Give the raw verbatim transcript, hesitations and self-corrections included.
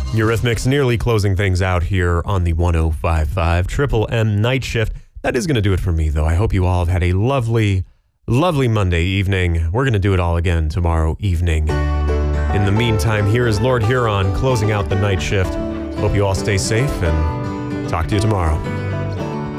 Eurythmics nearly closing things out here on the one oh five point five Triple M Night Shift. That is going to do it for me, though. I hope you all have had a lovely, lovely Monday evening. We're going to do it all again tomorrow evening. In the meantime, here is Lord Huron closing out the night shift. Hope you all stay safe and talk to you tomorrow.